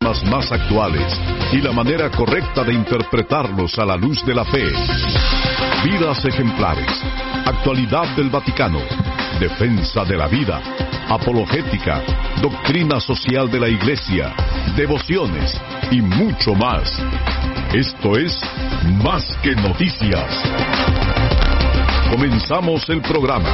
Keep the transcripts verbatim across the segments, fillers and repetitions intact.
Las más actuales y la manera correcta de interpretarlos a la luz de la fe. Vidas ejemplares, actualidad del Vaticano, defensa de la vida, apologética, doctrina social de la Iglesia, devociones y mucho más. Esto es Más que Noticias. Comenzamos el programa.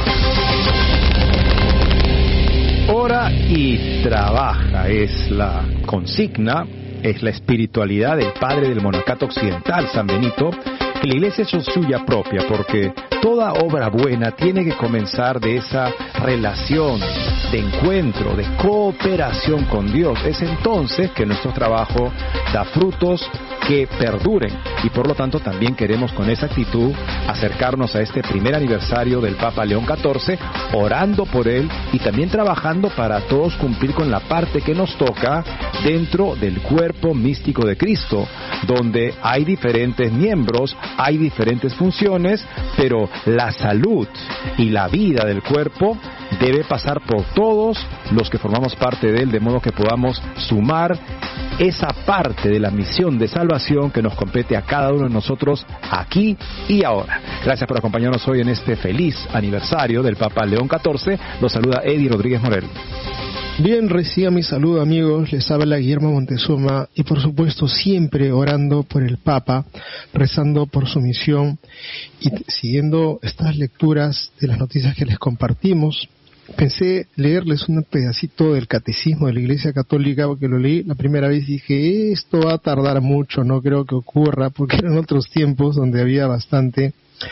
Ora y trabaja es la consigna, es la espiritualidad del padre del monacato occidental, San Benito, que la Iglesia es suya propia, porque toda obra buena tiene que comenzar de esa relación, de encuentro, de cooperación con Dios. Es entonces que nuestro trabajo da frutos que perduren, y por lo tanto también queremos con esa actitud acercarnos a este primer aniversario del Papa León catorce, orando por él y también trabajando para todos cumplir con la parte que nos toca dentro del cuerpo místico de Cristo, donde hay diferentes miembros, hay diferentes funciones, pero la salud y la vida del cuerpo debe pasar por todos los que formamos parte de él, de modo que podamos sumar esa parte de la misión de salvación que nos compete a cada uno de nosotros aquí y ahora. Gracias por acompañarnos hoy en este feliz aniversario del Papa León catorce. Los saluda Eddie Rodríguez Morel. Bien, reciban mi saludo, amigos. Les habla Guillermo Montezuma y por supuesto siempre orando por el Papa, rezando por su misión y siguiendo estas lecturas de las noticias que les compartimos. Pensé leerles un pedacito del Catecismo de la Iglesia Católica, porque lo leí la primera vez y dije, esto va a tardar mucho, no creo que ocurra, porque eran otros tiempos donde había bastante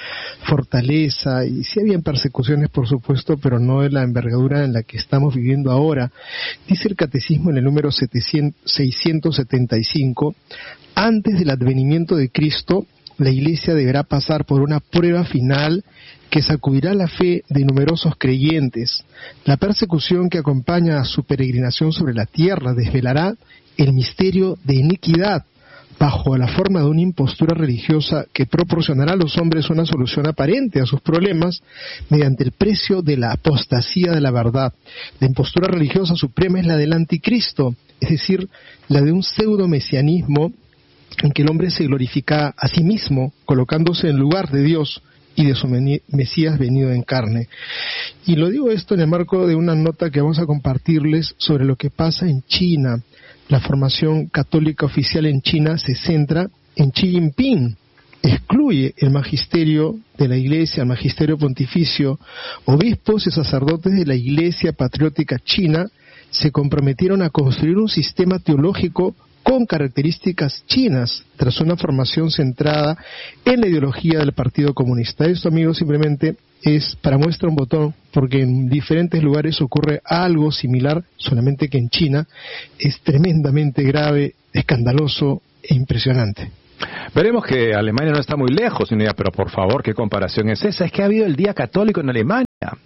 fortaleza y sí habían persecuciones, por supuesto, pero no de la envergadura en la que estamos viviendo ahora. Dice el Catecismo en el número seiscientos setenta y cinco, antes del advenimiento de Cristo, la Iglesia deberá pasar por una prueba final que sacudirá la fe de numerosos creyentes. La persecución que acompaña a su peregrinación sobre la tierra desvelará el misterio de iniquidad bajo la forma de una impostura religiosa que proporcionará a los hombres una solución aparente a sus problemas mediante el precio de la apostasía de la verdad. La impostura religiosa suprema es la del anticristo, es decir, la de un pseudo-mesianismo en que el hombre se glorifica a sí mismo, colocándose en lugar de Dios y de su Mesías venido en carne. Y lo digo esto en el marco de una nota que vamos a compartirles sobre lo que pasa en China. La formación católica oficial en China se centra en Xi Jinping. Excluye el magisterio de la Iglesia, el magisterio pontificio. Obispos y sacerdotes de la Iglesia patriótica china se comprometieron a construir un sistema teológico con características chinas, tras una formación centrada en la ideología del Partido Comunista. Esto, amigos, simplemente es para muestra un botón, porque en diferentes lugares ocurre algo similar, solamente que en China es tremendamente grave, escandaloso e impresionante. Veremos que Alemania no está muy lejos, pero por favor, ¿qué comparación es esa? Es que ha habido el Día Católico en Alemania.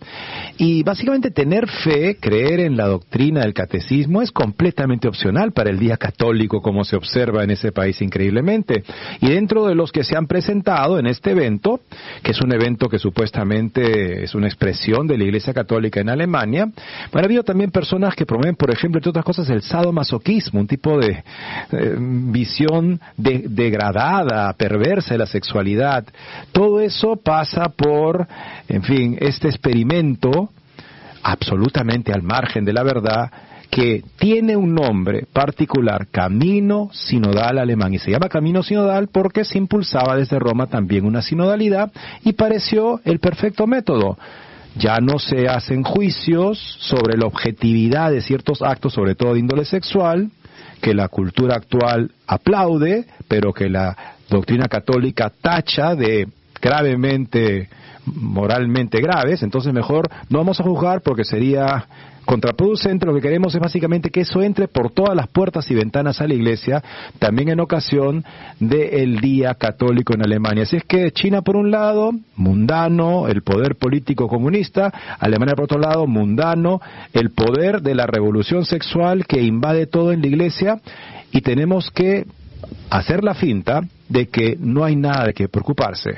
Y básicamente tener fe, creer en la doctrina del catecismo es completamente opcional para el Día Católico, como se observa en ese país increíblemente. Y dentro de los que se han presentado en este evento, que es un evento que supuestamente es una expresión de la Iglesia Católica en Alemania, bueno, ha habido también personas que promueven, por ejemplo, entre otras cosas, el sadomasoquismo, un tipo de eh, visión de, degradada, perversa de la sexualidad. Todo eso pasa por, en fin, este experimento absolutamente al margen de la verdad, que tiene un nombre particular, Camino Sinodal Alemán, y se llama Camino Sinodal porque se impulsaba desde Roma también una sinodalidad y pareció el perfecto método. Ya no se hacen juicios sobre la objetividad de ciertos actos, sobre todo de índole sexual, que la cultura actual aplaude, pero que la doctrina católica tacha de gravemente, moralmente graves. Entonces mejor no vamos a juzgar porque sería contraproducente. Lo que queremos es básicamente que eso entre por todas las puertas y ventanas a la Iglesia, también en ocasión del Día Católico en Alemania. Así es que China por un lado, mundano, el poder político comunista; Alemania por otro lado, mundano, el poder de la revolución sexual que invade todo en la Iglesia, y tenemos que hacer la finta de que no hay nada de qué preocuparse.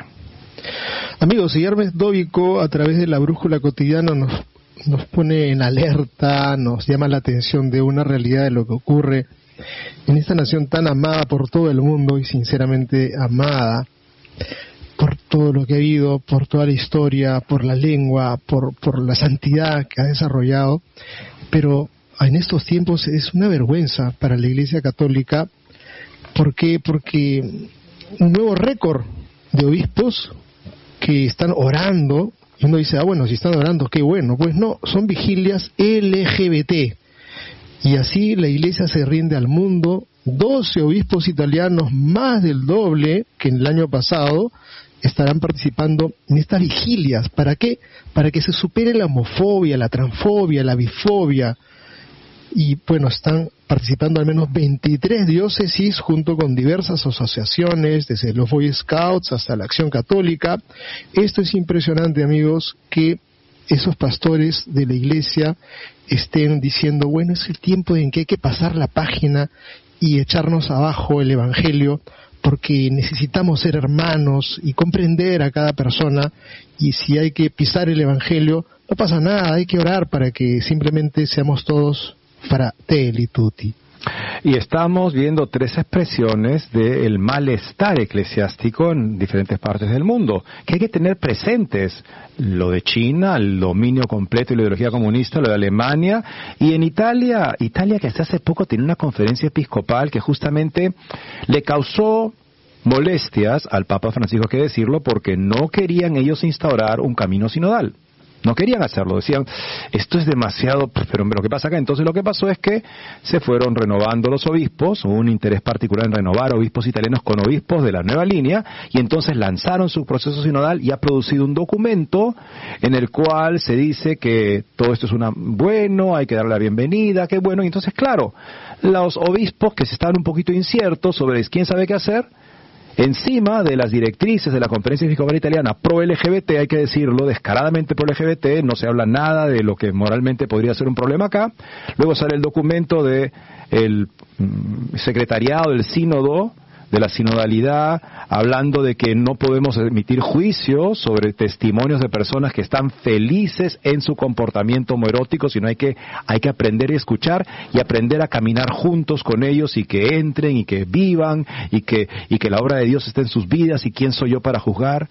Amigos, Guillermo Dóvico a través de la Brújula Cotidiana nos nos pone en alerta, nos llama la atención de una realidad de lo que ocurre en esta nación tan amada por todo el mundo y sinceramente amada por todo lo que ha habido, por toda la historia, por la lengua, por, por la santidad que ha desarrollado, pero en estos tiempos es una vergüenza para la Iglesia Católica. ¿Por qué? Porque un nuevo récord de obispos que están orando, y uno dice, ah bueno, si están orando, qué bueno. Pues no, son vigilias L G B T, y así la Iglesia se rinde al mundo. doce obispos italianos, más del doble que en el año pasado, estarán participando en estas vigilias. ¿Para qué? Para que se supere la homofobia, la transfobia, la bifobia. Y bueno, están participando al menos veintitrés diócesis junto con diversas asociaciones, desde los Boy Scouts hasta la Acción Católica. Esto es impresionante, amigos, que esos pastores de la Iglesia estén diciendo, bueno, es el tiempo en que hay que pasar la página y echarnos abajo el Evangelio, porque necesitamos ser hermanos y comprender a cada persona, y si hay que pisar el Evangelio, no pasa nada, hay que orar para que simplemente seamos todos fratelli tutti. Y estamos viendo tres expresiones del malestar eclesiástico en diferentes partes del mundo, que hay que tener presentes: lo de China, el dominio completo y la ideología comunista, lo de Alemania, y en Italia, Italia que hasta hace poco tenía una conferencia episcopal que justamente le causó molestias al Papa Francisco, hay que decirlo, porque no querían ellos instaurar un camino sinodal. No querían hacerlo, decían, esto es demasiado, pero lo que pasa acá, entonces lo que pasó es que se fueron renovando los obispos, hubo un interés particular en renovar obispos italianos con obispos de la nueva línea, y entonces lanzaron su proceso sinodal y ha producido un documento en el cual se dice que todo esto es una bueno, hay que darle la bienvenida, qué bueno, y entonces claro, los obispos que se estaban un poquito inciertos sobre quién sabe qué hacer, encima de las directrices de la Conferencia Episcopal Italiana pro L G B T, hay que decirlo, descaradamente pro L G B T, no se habla nada de lo que moralmente podría ser un problema acá. Luego sale el documento de el mm, secretariado del sínodo, de la sinodalidad, hablando de que no podemos emitir juicios sobre testimonios de personas que están felices en su comportamiento homoerótico, sino hay que, hay que aprender y escuchar y aprender a caminar juntos con ellos y que entren y que vivan y que, y que la obra de Dios esté en sus vidas, y quién soy yo para juzgar.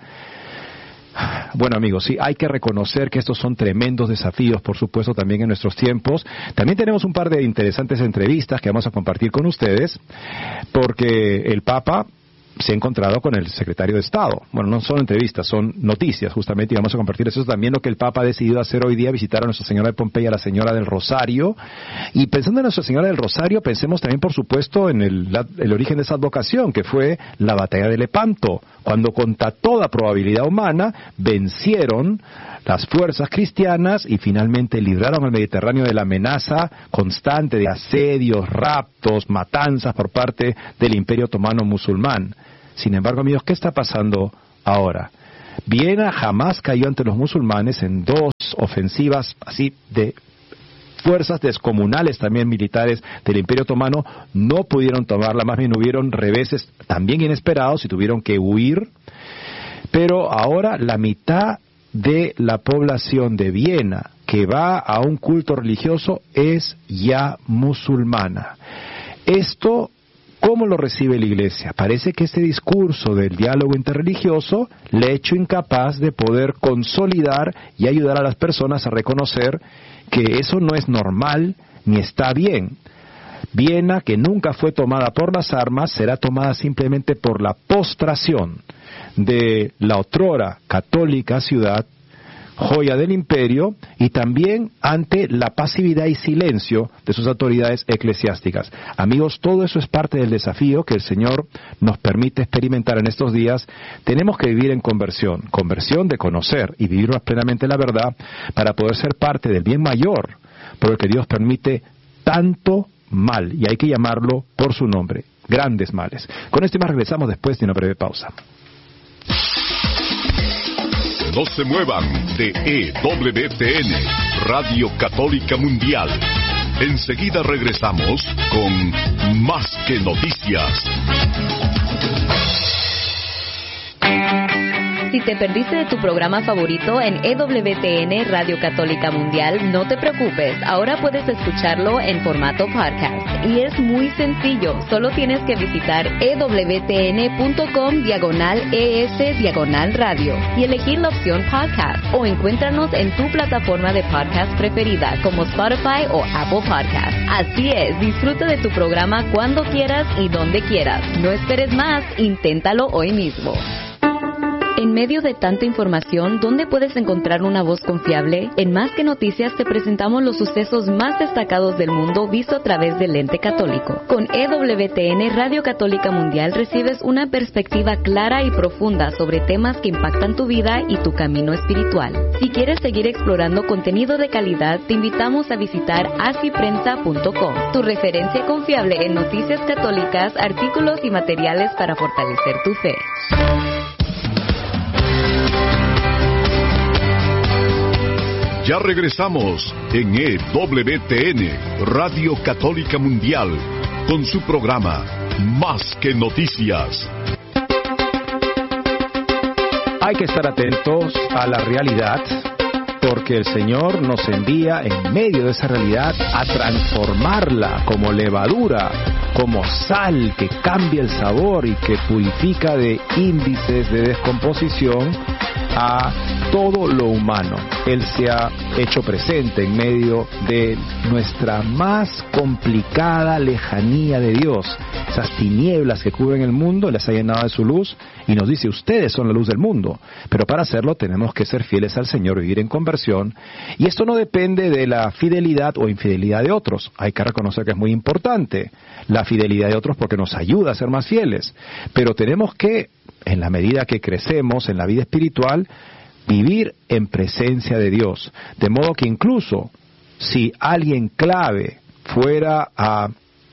Bueno, amigos, sí, hay que reconocer que estos son tremendos desafíos, por supuesto, también en nuestros tiempos. También tenemos un par de interesantes entrevistas que vamos a compartir con ustedes, porque el Papa se ha encontrado con el secretario de Estado. Bueno, no son entrevistas, son noticias, justamente, y vamos a compartir eso también, lo que el Papa ha decidido hacer hoy día, visitar a Nuestra Señora de Pompeya, a la Señora del Rosario. Y pensando en Nuestra Señora del Rosario, pensemos también, por supuesto, en el, la, el origen de esa advocación, que fue la batalla de Lepanto, cuando contra toda probabilidad humana vencieron las fuerzas cristianas y finalmente libraron al Mediterráneo de la amenaza constante de asedios, raptos, matanzas por parte del Imperio Otomano musulmán. Sin embargo, amigos, ¿qué está pasando ahora? Viena jamás cayó ante los musulmanes en dos ofensivas así de fuerzas descomunales también militares del Imperio Otomano, no pudieron tomarla, más bien hubieron reveses también inesperados y tuvieron que huir. Pero ahora la mitad de la población de Viena que va a un culto religioso es ya musulmana. Esto, ¿cómo lo recibe la Iglesia? Parece que este discurso del diálogo interreligioso le ha hecho incapaz de poder consolidar y ayudar a las personas a reconocer que eso no es normal ni está bien. Viena, que nunca fue tomada por las armas, será tomada simplemente por la postración de la otrora católica ciudad, joya del imperio, y también ante la pasividad y silencio de sus autoridades eclesiásticas. Amigos, todo eso es parte del desafío que el Señor nos permite experimentar en estos días. Tenemos que vivir en conversión, conversión de conocer y vivir más plenamente la verdad para poder ser parte del bien mayor, por el que Dios permite tanto mal, y hay que llamarlo por su nombre, grandes males. Con esto más regresamos después de una breve pausa. No se muevan de E W T N, Radio Católica Mundial. Enseguida regresamos con Más que Noticias. Si te perdiste de tu programa favorito en E W T N Radio Católica Mundial, no te preocupes. Ahora puedes escucharlo en formato podcast. Y es muy sencillo. Solo tienes que visitar ewtn.com diagonal ES diagonal radio y elegir la opción podcast. O encuéntranos en tu plataforma de podcast preferida como Spotify o Apple Podcast. Así es, disfruta de tu programa cuando quieras y donde quieras. No esperes más, inténtalo hoy mismo. En medio de tanta información, ¿dónde puedes encontrar una voz confiable? En Más que Noticias te presentamos los sucesos más destacados del mundo visto a través del lente católico. Con E W T N Radio Católica Mundial recibes una perspectiva clara y profunda sobre temas que impactan tu vida y tu camino espiritual. Si quieres seguir explorando contenido de calidad, te invitamos a visitar así prensa punto com, tu referencia confiable en noticias católicas, artículos y materiales para fortalecer tu fe. Ya regresamos en E W T N, Radio Católica Mundial, con su programa Más que Noticias. Hay que estar atentos a la realidad, porque el Señor nos envía en medio de esa realidad a transformarla como levadura, como sal que cambia el sabor y que purifica de índices de descomposición a todo lo humano. Él se ha hecho presente en medio de nuestra más complicada lejanía de Dios. Esas tinieblas que cubren el mundo, les ha llenado de su luz y nos dice, ustedes son la luz del mundo. Pero para hacerlo tenemos que ser fieles al Señor, vivir en conversión. Y esto no depende de la fidelidad o infidelidad de otros. Hay que reconocer que es muy importante la fidelidad de otros porque nos ayuda a ser más fieles. Pero tenemos que, en la medida que crecemos en la vida espiritual, vivir en presencia de Dios. De modo que incluso si alguien clave fuera a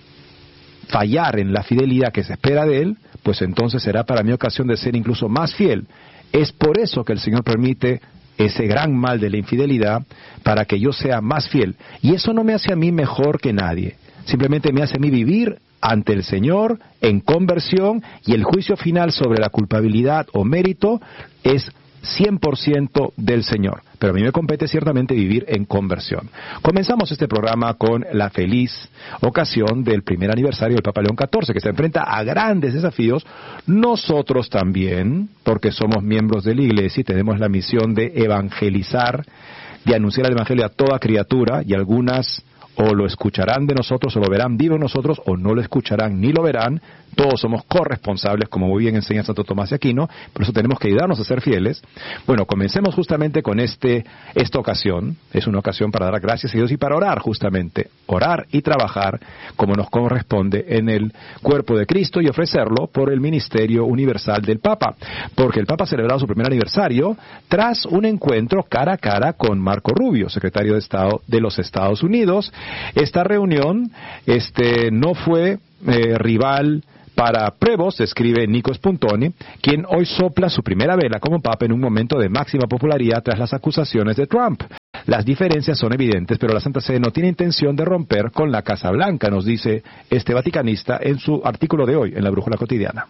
fallar en la fidelidad que se espera de él, pues entonces será para mí ocasión de ser incluso más fiel. Es por eso que el Señor permite ese gran mal de la infidelidad, para que yo sea más fiel. Y eso no me hace a mí mejor que nadie. Simplemente me hace a mí vivir ante el Señor en conversión, y el juicio final sobre la culpabilidad o mérito es cien por ciento del Señor. Pero a mí me compete ciertamente vivir en conversión. Comenzamos este programa con la feliz ocasión del primer aniversario del Papa León catorce, que se enfrenta a grandes desafíos. Nosotros también, porque somos miembros de la Iglesia y tenemos la misión de evangelizar, de anunciar el Evangelio a toda criatura, y algunas o lo escucharán de nosotros o lo verán vivo en nosotros, o no lo escucharán ni lo verán. Todos somos corresponsables, como muy bien enseña Santo Tomás de Aquino, por eso tenemos que ayudarnos a ser fieles. Bueno, comencemos justamente con este esta ocasión. Es una ocasión para dar gracias a Dios y para orar justamente, orar y trabajar como nos corresponde en el cuerpo de Cristo, y ofrecerlo por el ministerio universal del Papa, porque el Papa ha celebrado su primer aniversario tras un encuentro cara a cara con Marco Rubio, secretario de Estado de los Estados Unidos. Esta reunión este no fue eh, rival para Prevost, escribe Nico Spuntoni, quien hoy sopla su primera vela como papa en un momento de máxima popularidad tras las acusaciones de Trump. Las diferencias son evidentes, pero la Santa Sede no tiene intención de romper con la Casa Blanca, nos dice este vaticanista en su artículo de hoy en la Brújula Cotidiana.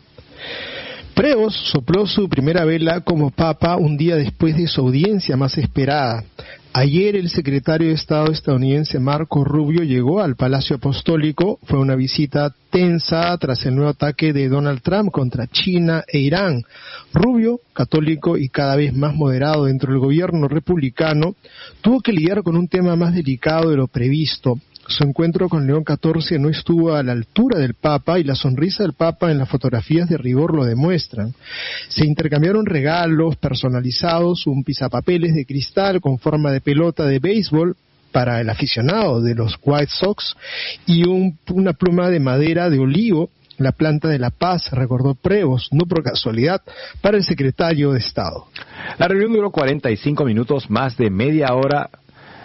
Prevost sopló su primera vela como papa un día después de su audiencia más esperada. Ayer el secretario de Estado estadounidense Marco Rubio llegó al Palacio Apostólico. Fue una visita tensa tras el nuevo ataque de Donald Trump contra China e Irán. Rubio, católico y cada vez más moderado dentro del gobierno republicano, tuvo que lidiar con un tema más delicado de lo previsto. Su encuentro con León catorce no estuvo a la altura del Papa, y la sonrisa del Papa en las fotografías de rigor lo demuestran. Se intercambiaron regalos personalizados, un pisapapeles de cristal con forma de pelota de béisbol para el aficionado de los White Sox y un, una pluma de madera de olivo, la planta de la paz, recordó Prevost, no por casualidad, para el secretario de Estado. La reunión duró cuarenta y cinco minutos, más de media hora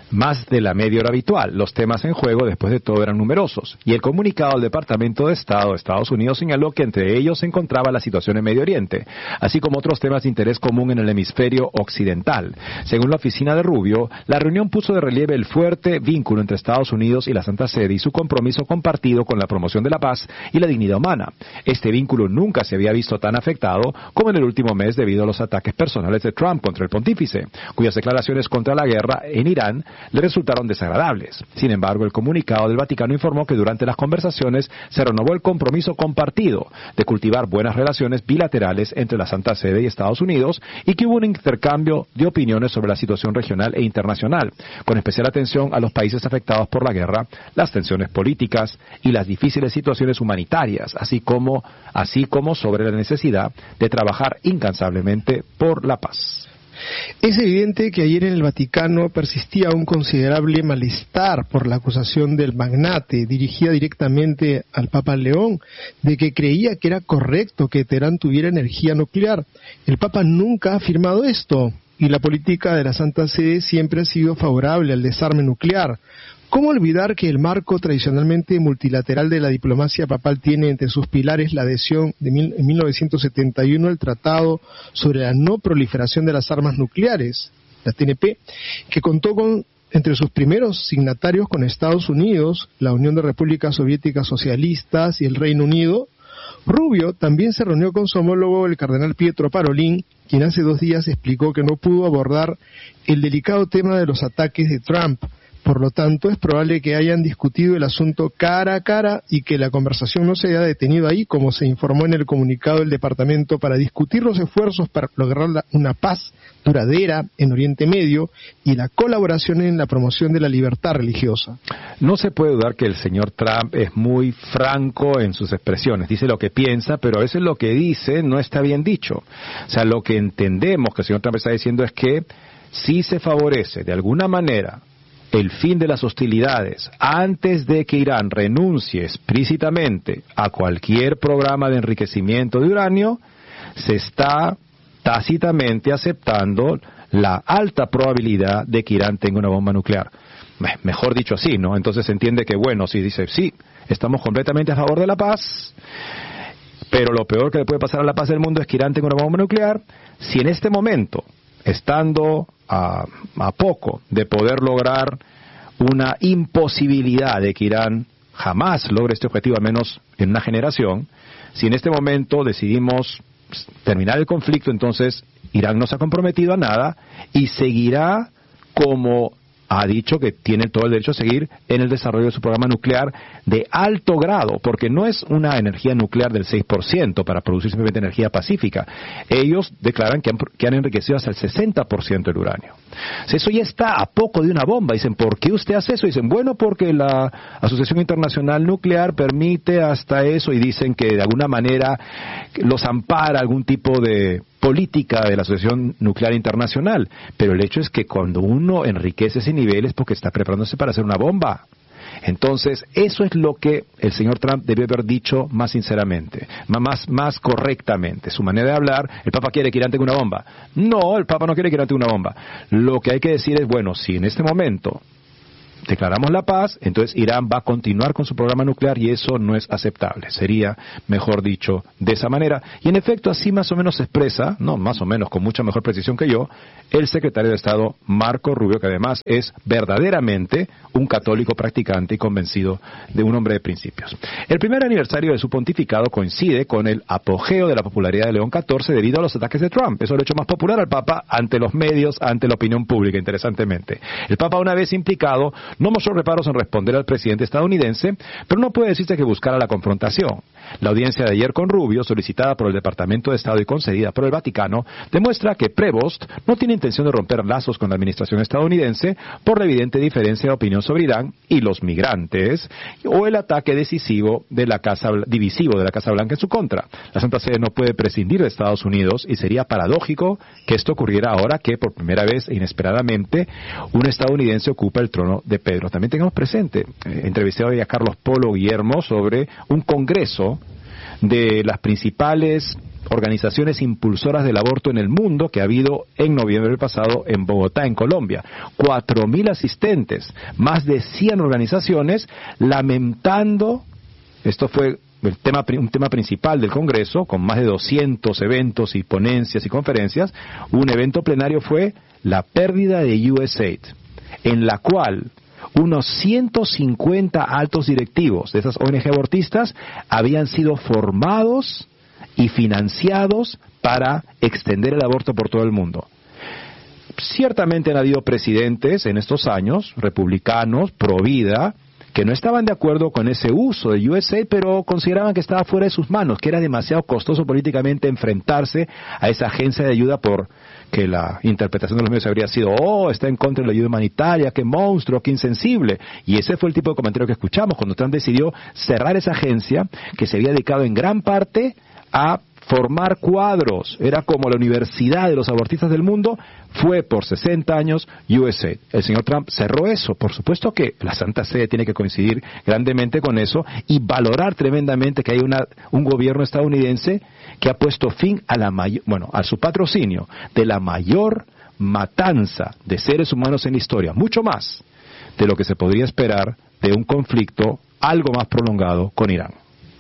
más de la media hora habitual. Los temas en juego, después de todo, eran numerosos. Y el comunicado del Departamento de Estado de Estados Unidos señaló que entre ellos se encontraba la situación en Medio Oriente, así como otros temas de interés común en el hemisferio occidental. Según la oficina de Rubio, la reunión puso de relieve el fuerte vínculo entre Estados Unidos y la Santa Sede y su compromiso compartido con la promoción de la paz y la dignidad humana. Este vínculo nunca se había visto tan afectado como en el último mes debido a los ataques personales de Trump contra el pontífice, cuyas declaraciones contra la guerra en Irán le resultaron desagradables. Sin embargo, el comunicado del Vaticano informó que durante las conversaciones se renovó el compromiso compartido de cultivar buenas relaciones bilaterales entre la Santa Sede y Estados Unidos y que hubo un intercambio de opiniones sobre la situación regional e internacional, con especial atención a los países afectados por la guerra, las tensiones políticas y las difíciles situaciones humanitarias, así como, así como sobre la necesidad de trabajar incansablemente por la paz. Es evidente que ayer en el Vaticano persistía un considerable malestar por la acusación del magnate, dirigida directamente al Papa León, de que creía que era correcto que Teherán tuviera energía nuclear. El Papa nunca ha afirmado esto, y la política de la Santa Sede siempre ha sido favorable al desarme nuclear. ¿Cómo olvidar que el marco tradicionalmente multilateral de la diplomacia papal tiene entre sus pilares la adhesión de mil, en mil novecientos setenta y uno al Tratado sobre la no proliferación de las armas nucleares, la T N P, que contó con entre sus primeros signatarios con Estados Unidos, la Unión de Repúblicas Soviéticas Socialistas y el Reino Unido? Rubio también se reunió con su homólogo el cardenal Pietro Parolin, quien hace dos días explicó que no pudo abordar el delicado tema de los ataques de Trump. Por lo tanto, es probable que hayan discutido el asunto cara a cara y que la conversación no se haya detenido ahí, como se informó en el comunicado del departamento, para discutir los esfuerzos para lograr una paz duradera en Oriente Medio y la colaboración en la promoción de la libertad religiosa. No se puede dudar que el señor Trump es muy franco en sus expresiones. Dice lo que piensa, pero a veces lo que dice no está bien dicho. O sea, lo que entendemos que el señor Trump está diciendo es que si se favorece de alguna manera el fin de las hostilidades antes de que Irán renuncie explícitamente a cualquier programa de enriquecimiento de uranio, se está tácitamente aceptando la alta probabilidad de que Irán tenga una bomba nuclear. Mejor dicho así, ¿no? Entonces se entiende que, bueno, si dice, sí, estamos completamente a favor de la paz, pero lo peor que le puede pasar a la paz del mundo es que Irán tenga una bomba nuclear. Si en este momento, estando a, a poco de poder lograr una imposibilidad de que Irán jamás logre este objetivo, al menos en una generación, si en este momento decidimos terminar el conflicto, entonces Irán no se ha comprometido a nada y seguirá como ha dicho que tiene todo el derecho a seguir en el desarrollo de su programa nuclear de alto grado, porque no es una energía nuclear del seis por ciento para producir simplemente energía pacífica. Ellos declaran que han, que han enriquecido hasta el sesenta por ciento del uranio. Si eso ya está a poco de una bomba. Dicen, ¿por qué usted hace eso? Dicen, bueno, porque la Asociación Internacional Nuclear permite hasta eso, y dicen que de alguna manera los ampara algún tipo de política de la Asociación Nuclear Internacional, pero el hecho es que cuando uno enriquece ese nivel es porque está preparándose para hacer una bomba. Entonces, eso es lo que el señor Trump debió haber dicho más sinceramente, más, más correctamente. Su manera de hablar, el Papa quiere que Irán tenga una bomba. No, el Papa no quiere que Irán tenga una bomba. Lo que hay que decir es, bueno, si en este momento declaramos la paz, entonces Irán va a continuar con su programa nuclear y eso no es aceptable. Sería, mejor dicho, de esa manera. Y en efecto, así más o menos se expresa, no, más o menos, con mucha mejor precisión que yo, el secretario de Estado, Marco Rubio, que además es verdaderamente un católico practicante y convencido de un hombre de principios. El primer aniversario de su pontificado coincide con el apogeo de la popularidad de León catorce debido a los ataques de Trump. Eso lo ha hecho más popular al Papa ante los medios, ante la opinión pública, interesantemente. El Papa, una vez implicado, no mostró reparos en responder al presidente estadounidense, pero no puede decirse que buscara la confrontación. La audiencia de ayer con Rubio, solicitada por el Departamento de Estado y concedida por el Vaticano, demuestra que Prevost no tiene intención de romper lazos con la administración estadounidense por la evidente diferencia de opinión sobre Irán y los migrantes, o el ataque decisivo de la Casa, divisivo de la Casa Blanca en su contra. La Santa Sede no puede prescindir de Estados Unidos y sería paradójico que esto ocurriera ahora que, por primera vez e inesperadamente, un estadounidense ocupa el trono de Pedro. También tengamos presente, eh, entrevisté hoy a Carlos Polo Guillermo sobre un congreso de las principales organizaciones impulsoras del aborto en el mundo que ha habido en noviembre del pasado en Bogotá, en Colombia. Cuatro mil asistentes, más de cien organizaciones lamentando, esto fue el tema, un tema principal del Congreso, con más de doscientos eventos y ponencias y conferencias. Un evento plenario fue la pérdida de U S A I D, en la cual unos ciento cincuenta altos directivos de esas O N G abortistas habían sido formados y financiados para extender el aborto por todo el mundo. Ciertamente han habido presidentes en estos años, republicanos, pro vida, que no estaban de acuerdo con ese uso de U S A I D, pero consideraban que estaba fuera de sus manos, que era demasiado costoso políticamente enfrentarse a esa agencia de ayuda, por que la interpretación de los medios habría sido, oh, está en contra de la ayuda humanitaria, qué monstruo, qué insensible. Y ese fue el tipo de comentario que escuchamos cuando Trump decidió cerrar esa agencia que se había dedicado en gran parte a formar cuadros. Era como la universidad de los abortistas del mundo. Fue por sesenta años U S A I D. El señor Trump cerró eso. Por supuesto que la Santa Sede tiene que coincidir grandemente con eso y valorar tremendamente que hay una, un gobierno estadounidense que ha puesto fin a la mayor, bueno, a su patrocinio de la mayor matanza de seres humanos en la historia, mucho más de lo que se podría esperar de un conflicto algo más prolongado con Irán.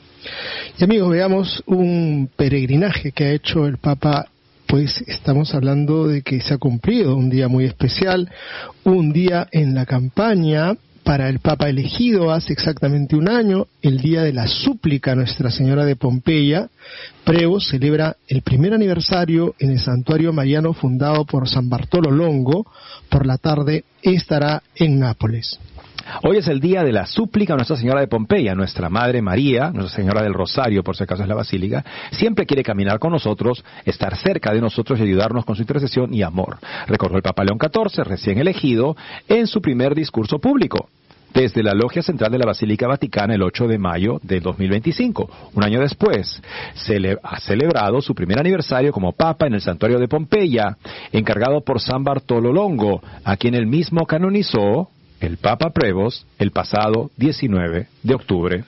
Y amigos, veamos un peregrinaje que ha hecho el Papa. Pues estamos hablando de que se ha cumplido un día muy especial, un día en la campaña para el Papa elegido hace exactamente un año, el día de la súplica a Nuestra Señora de Pompeya. Prevo celebra el primer aniversario en el santuario mariano fundado por San Bartolo Longo. Por la tarde estará en Nápoles. Hoy es el día de la súplica a Nuestra Señora de Pompeya. Nuestra Madre María, Nuestra Señora del Rosario, por si acaso es la basílica, siempre quiere caminar con nosotros, estar cerca de nosotros y ayudarnos con su intercesión y amor. Recordó el Papa León catorce, recién elegido, en su primer discurso público, desde la logia central de la Basílica Vaticana el ocho de mayo del dos mil veinticinco. Un año después, cele- ha celebrado su primer aniversario como Papa en el santuario de Pompeya, encargado por San Bartolo Longo, a quien él mismo canonizó el Papa Prevost el pasado diecinueve de octubre.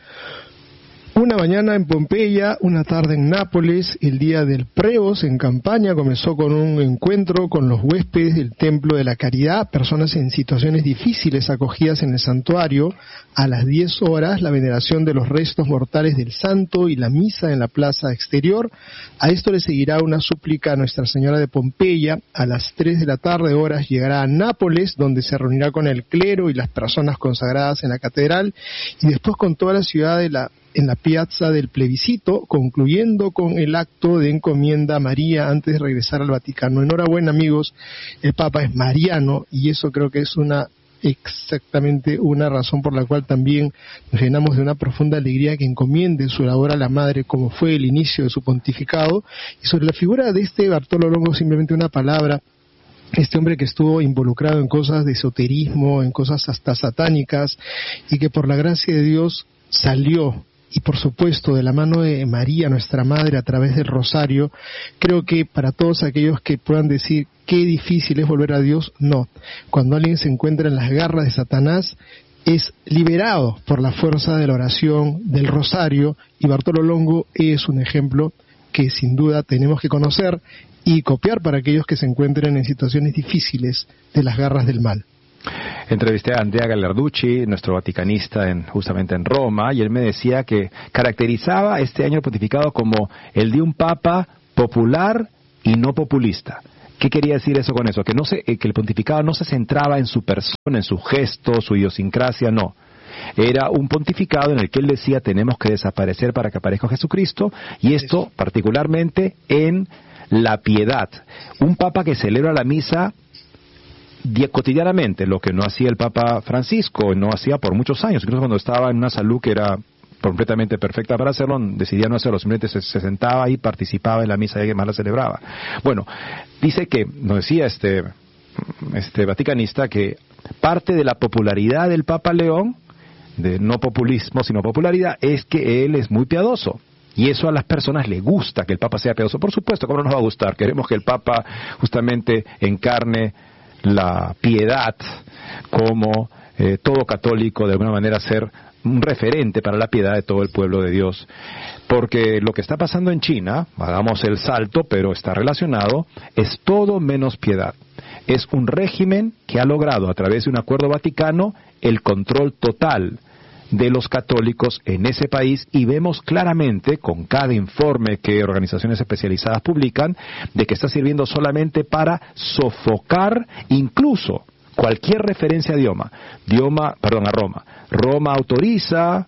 Una mañana en Pompeya, una tarde en Nápoles. El día del Prevost en campaña comenzó con un encuentro con los huéspedes del Templo de la Caridad, personas en situaciones difíciles acogidas en el santuario. A las diez horas, la veneración de los restos mortales del santo y la misa en la plaza exterior. A esto le seguirá una súplica a Nuestra Señora de Pompeya. A las tres de la tarde, horas, llegará a Nápoles, donde se reunirá con el clero y las personas consagradas en la catedral, y después con toda la ciudad de la en la piazza del plebiscito, concluyendo con el acto de encomienda a María antes de regresar al Vaticano. Enhorabuena, amigos, el Papa es mariano, y eso creo que es una exactamente una razón por la cual también nos llenamos de una profunda alegría que encomiende su labor a la Madre, como fue el inicio de su pontificado. Y sobre la figura de este Bartolo Longo, simplemente una palabra. Este hombre que estuvo involucrado en cosas de esoterismo, en cosas hasta satánicas, y que por la gracia de Dios salió, y por supuesto de la mano de María, nuestra Madre, a través del Rosario. Creo que para todos aquellos que puedan decir qué difícil es volver a Dios, no. Cuando alguien se encuentra en las garras de Satanás, es liberado por la fuerza de la oración, del Rosario, y Bartolo Longo es un ejemplo que sin duda tenemos que conocer y copiar para aquellos que se encuentren en situaciones difíciles de las garras del mal. Entrevisté a Andrea Gallarducci, nuestro vaticanista en, justamente en Roma, y él me decía que caracterizaba este año pontificado como el de un papa popular y no populista. ¿Qué quería decir eso con eso? Que, no se, que el pontificado no se centraba en su persona, en su gesto, su idiosincrasia, no. Era un pontificado en el que él decía tenemos que desaparecer para que aparezca Jesucristo, y esto particularmente en la piedad. Un papa que celebra la misa cotidianamente, lo que no hacía el Papa Francisco, no hacía por muchos años, incluso cuando estaba en una salud que era completamente perfecta para hacerlo, decidía no hacerlo, simplemente se, se sentaba y participaba en la misa y alguien más la celebraba. Bueno, dice que, nos decía este, este vaticanista, que parte de la popularidad del Papa León, de no populismo sino popularidad, es que él es muy piadoso. Y eso a las personas les gusta, que el Papa sea piadoso. Por supuesto, ¿cómo no nos va a gustar? Queremos que el Papa justamente encarne la piedad como eh, todo católico, de alguna manera ser un referente para la piedad de todo el pueblo de Dios. Porque lo que está pasando en China, hagamos el salto, pero está relacionado, es todo menos piedad. Es un régimen que ha logrado a través de un acuerdo vaticano el control total de los católicos en ese país, y vemos claramente con cada informe que organizaciones especializadas publican de que está sirviendo solamente para sofocar incluso cualquier referencia a Dioma, Dioma, perdón, a Roma. Roma autoriza,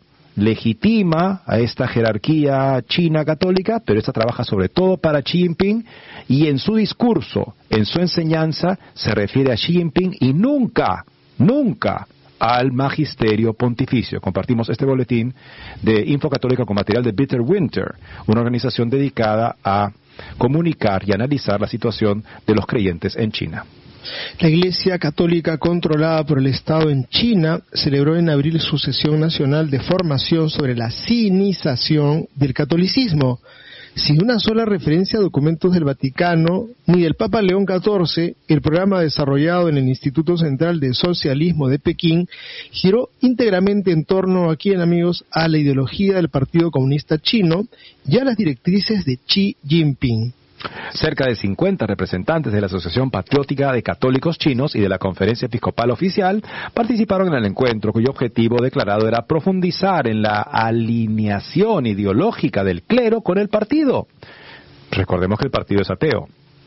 legitima a esta jerarquía china católica, pero esta trabaja sobre todo para Xi Jinping, y en su discurso, en su enseñanza, se refiere a Xi Jinping y nunca, nunca al magisterio pontificio. Compartimos este boletín de Info Católica con material de Peter Winter, una organización dedicada a comunicar y analizar la situación de los creyentes en China. La Iglesia Católica controlada por el Estado en China celebró en abril su sesión nacional de formación sobre la sinización del catolicismo, sin una sola referencia a documentos del Vaticano ni del Papa León catorce. El programa desarrollado en el Instituto Central de Socialismo de Pekín giró íntegramente en torno, aquí en amigos, a la ideología del Partido Comunista Chino y a las directrices de Xi Jinping. Cerca de cincuenta representantes de la Asociación Patriótica de Católicos Chinos y de la Conferencia Episcopal Oficial participaron en el encuentro, cuyo objetivo declarado era profundizar en la alineación ideológica del clero con el partido. Recordemos que el partido es ateo.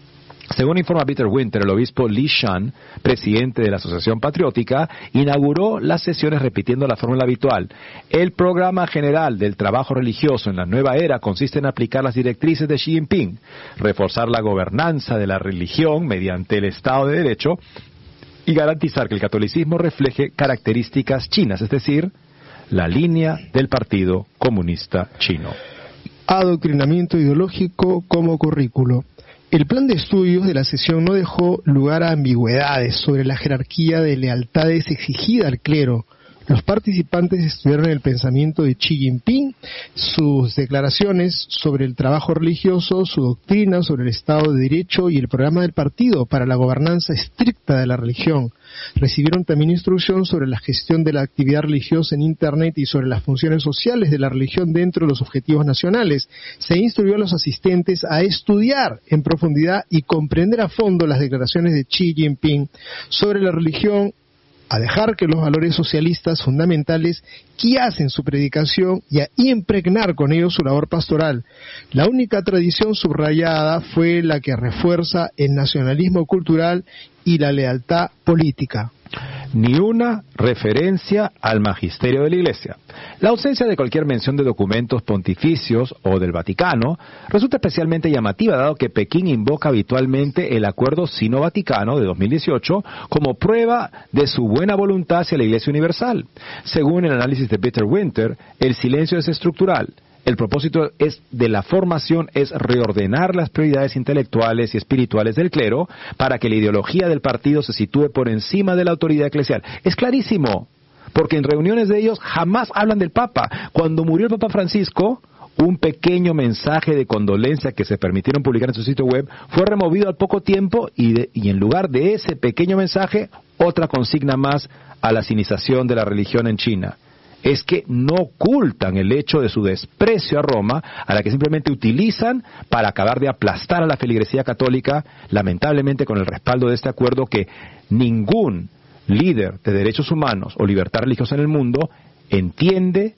Según informa Peter Winter, el obispo Li Shan, presidente de la Asociación Patriótica, inauguró las sesiones repitiendo la fórmula habitual. El programa general del trabajo religioso en la nueva era consiste en aplicar las directrices de Xi Jinping, reforzar la gobernanza de la religión mediante el Estado de Derecho y garantizar que el catolicismo refleje características chinas, es decir, la línea del Partido Comunista Chino. Adoctrinamiento ideológico como currículo. El plan de estudios de la sesión no dejó lugar a ambigüedades sobre la jerarquía de lealtades exigida al clero. Los participantes estudiaron el pensamiento de Xi Jinping, sus declaraciones sobre el trabajo religioso, su doctrina sobre el Estado de Derecho y el programa del partido para la gobernanza estricta de la religión. Recibieron también instrucción sobre la gestión de la actividad religiosa en Internet y sobre las funciones sociales de la religión dentro de los objetivos nacionales. Se instruyó a los asistentes a estudiar en profundidad y comprender a fondo las declaraciones de Xi Jinping sobre la religión, a dejar que los valores socialistas fundamentales guiasen su predicación y a impregnar con ellos su labor pastoral. La única tradición subrayada fue la que refuerza el nacionalismo cultural y la lealtad política. Ni una referencia al magisterio de la Iglesia. La ausencia de cualquier mención de documentos pontificios o del Vaticano resulta especialmente llamativa, dado que Pekín invoca habitualmente el Acuerdo Sino-Vaticano de dos mil dieciocho como prueba de su buena voluntad hacia la Iglesia Universal. Según el análisis de Peter Winter, el silencio es estructural. El propósito es de la formación es reordenar las prioridades intelectuales y espirituales del clero para que la ideología del partido se sitúe por encima de la autoridad eclesial. Es clarísimo, porque en reuniones de ellos jamás hablan del Papa. Cuando murió el Papa Francisco, un pequeño mensaje de condolencia que se permitieron publicar en su sitio web fue removido al poco tiempo y, de, y en lugar de ese pequeño mensaje, otra consigna más a la sinización de la religión en China. Es que no ocultan el hecho de su desprecio a Roma, a la que simplemente utilizan para acabar de aplastar a la feligresía católica, lamentablemente con el respaldo de este acuerdo que ningún líder de derechos humanos o libertad religiosa en el mundo entiende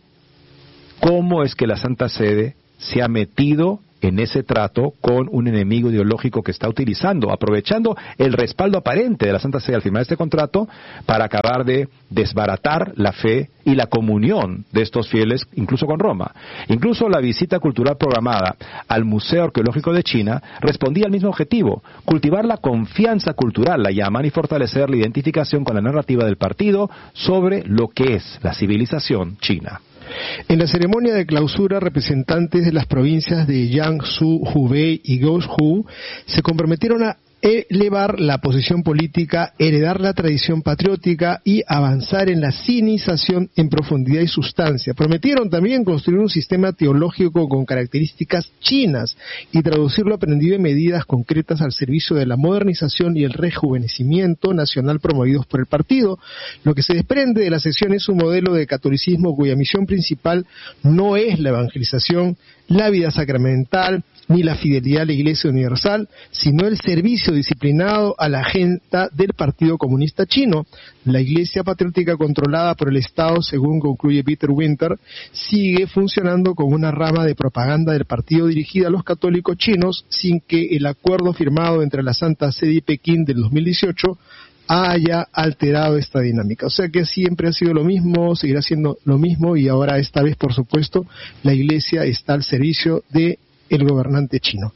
cómo es que la Santa Sede se ha metido en ese trato con un enemigo ideológico que está utilizando, aprovechando el respaldo aparente de la Santa Sede al firmar este contrato para acabar de desbaratar la fe y la comunión de estos fieles, incluso con Roma. Incluso la visita cultural programada al Museo Arqueológico de China respondía al mismo objetivo: cultivar la confianza cultural, la llaman, y fortalecer la identificación con la narrativa del partido sobre lo que es la civilización china. En la ceremonia de clausura, representantes de las provincias de Jiangsu, Hubei y Guizhou se comprometieron a elevar la posición política, heredar la tradición patriótica y avanzar en la civilización en profundidad y sustancia. Prometieron también construir un sistema teológico con características chinas y traducir lo aprendido en medidas concretas al servicio de la modernización y el rejuvenecimiento nacional promovidos por el partido. Lo que se desprende de la sesión es un modelo de catolicismo cuya misión principal no es la evangelización, la vida sacramental, ni la fidelidad a la Iglesia Universal, sino el servicio disciplinado a la agenda del Partido Comunista Chino. La Iglesia patriótica controlada por el Estado, según concluye Peter Winter, sigue funcionando como una rama de propaganda del partido dirigida a los católicos chinos, sin que el acuerdo firmado entre la Santa Sede y Pekín del dos mil dieciocho haya alterado esta dinámica. O sea que siempre ha sido lo mismo, seguirá siendo lo mismo, y ahora esta vez, por supuesto, la Iglesia está al servicio de el gobernante chino.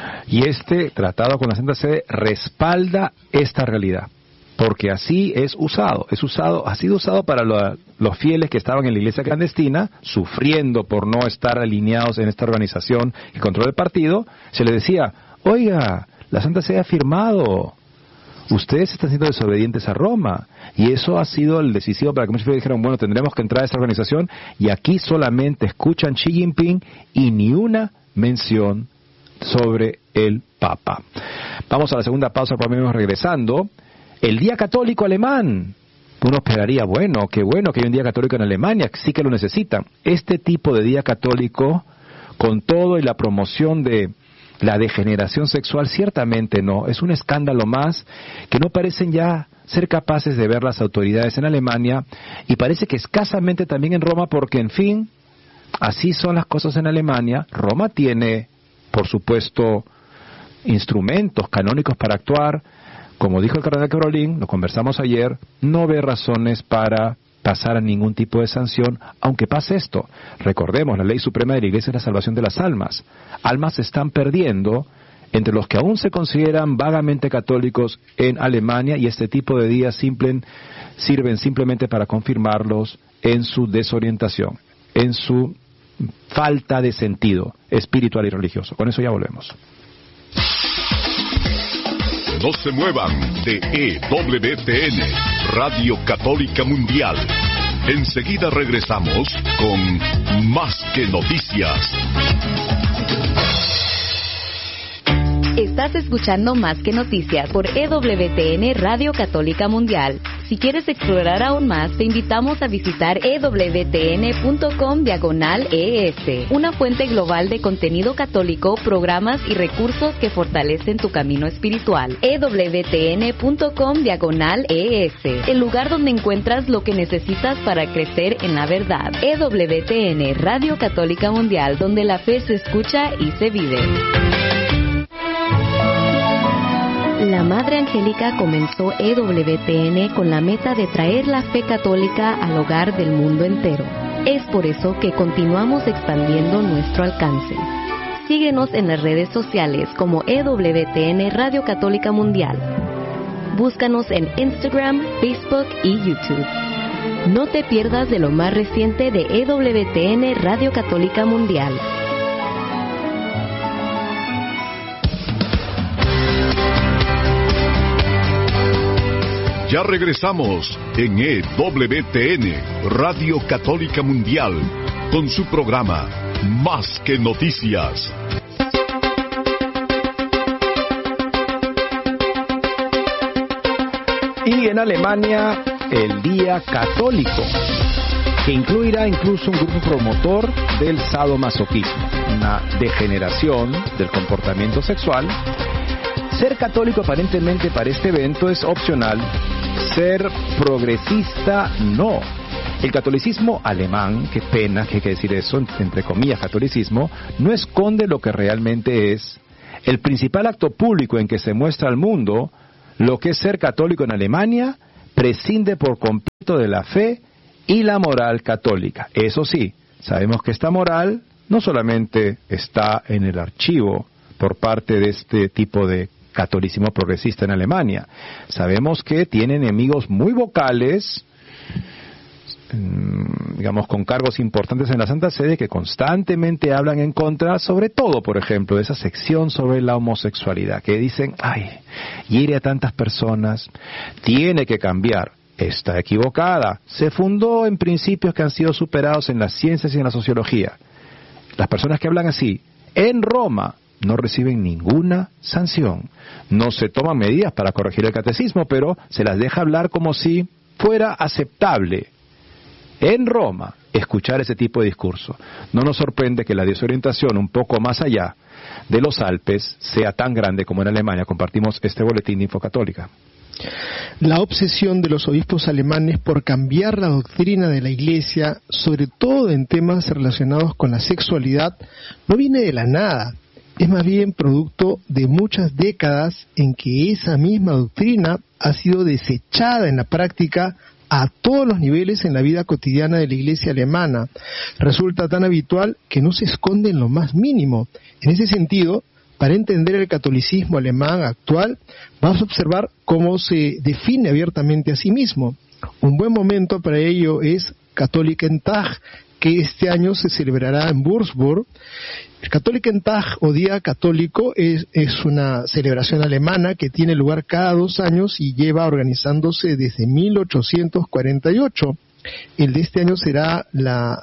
Y este tratado con la Santa Sede respalda esta realidad, porque así es usado, es usado, ha sido usado para lo, los fieles que estaban en la iglesia clandestina, sufriendo por no estar alineados en esta organización que controla el partido. Se les decía, oiga, la Santa Sede ha firmado, ustedes están siendo desobedientes a Roma, y eso ha sido el decisivo para que muchos fieles dijeron, bueno, tendremos que entrar a esta organización, y aquí solamente escuchan Xi Jinping y ni una mención sobre el Papa. Vamos a la segunda pausa, por menos regresando. El Día Católico Alemán. Uno esperaría, bueno, qué bueno que hay un Día Católico en Alemania, sí que lo necesitan. Este tipo de Día Católico, con todo y la promoción de la degeneración sexual, ciertamente no. Es un escándalo más que no parecen ya ser capaces de ver las autoridades en Alemania, y parece que escasamente también en Roma, porque, en fin, así son las cosas en Alemania. Roma tiene, por supuesto, instrumentos canónicos para actuar. Como dijo el cardenal Carolín, lo conversamos ayer, no ve razones para pasar a ningún tipo de sanción, aunque pase esto. Recordemos, la ley suprema de la Iglesia es la salvación de las almas. Almas se están perdiendo entre los que aún se consideran vagamente católicos en Alemania, y este tipo de días simple, sirven simplemente para confirmarlos en su desorientación, en su falta de sentido espiritual y religioso. Con eso ya volvemos. No se muevan de E W T N, Radio Católica Mundial. Enseguida regresamos con Más que Noticias. Estás escuchando Más que Noticias por E W T N Radio Católica Mundial. Si quieres explorar aún más, te invitamos a visitar E W T N punto com diagonal E S, una fuente global de contenido católico, programas y recursos que fortalecen tu camino espiritual. E W T N punto com diagonal E S, el lugar donde encuentras lo que necesitas para crecer en la verdad. E W T N Radio Católica Mundial, donde la fe se escucha y se vive. La Madre Angélica comenzó E W T N con la meta de traer la fe católica al hogar del mundo entero. Es por eso que continuamos expandiendo nuestro alcance. Síguenos en las redes sociales como E W T N Radio Católica Mundial. Búscanos en Instagram, Facebook y YouTube. No te pierdas de lo más reciente de E W T N Radio Católica Mundial. Ya regresamos en E W T N, Radio Católica Mundial, con su programa Más que Noticias. Y en Alemania, el Día Católico, que incluirá incluso un grupo promotor del sadomasoquismo, una degeneración del comportamiento sexual. Ser católico aparentemente para este evento es opcional, ser progresista no. El catolicismo alemán, qué pena que hay que decir eso, entre comillas catolicismo, no esconde lo que realmente es. El principal acto público en que se muestra al mundo lo que es ser católico en Alemania prescinde por completo de la fe y la moral católica. Eso sí, sabemos que esta moral no solamente está en el archivo por parte de este tipo de catolicismo progresista en Alemania. Sabemos que tiene enemigos muy vocales, digamos, con cargos importantes en la Santa Sede que constantemente hablan en contra, sobre todo, por ejemplo, de esa sección sobre la homosexualidad, que dicen, ay, hiere a tantas personas, tiene que cambiar. Está equivocada. Se fundó en principios que han sido superados en las ciencias y en la sociología. Las personas que hablan así, en Roma, no reciben ninguna sanción. No se toman medidas para corregir el catecismo, pero se las deja hablar como si fuera aceptable en Roma escuchar ese tipo de discurso. No nos sorprende que la desorientación un poco más allá de los Alpes sea tan grande como en Alemania. Compartimos este boletín de Infocatólica. La obsesión de los obispos alemanes por cambiar la doctrina de la Iglesia, sobre todo en temas relacionados con la sexualidad, no viene de la nada. Es más bien producto de muchas décadas en que esa misma doctrina ha sido desechada en la práctica a todos los niveles en la vida cotidiana de la Iglesia alemana. Resulta tan habitual que no se esconde en lo más mínimo. En ese sentido, para entender el catolicismo alemán actual, vamos a observar cómo se define abiertamente a sí mismo. Un buen momento para ello es Katholikentag, que este año se celebrará en Würzburg. El Katholikentag o Día Católico es, es una celebración alemana que tiene lugar cada dos años y lleva organizándose desde mil ochocientos cuarenta y ocho. El de este año será la